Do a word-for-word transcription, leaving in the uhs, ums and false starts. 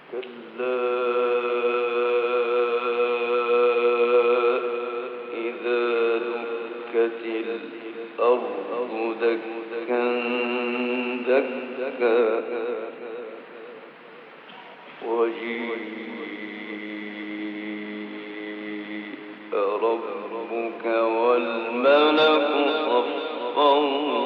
كلا إذا دكت الأرض دكا دكا وجيء ربك والملك صفا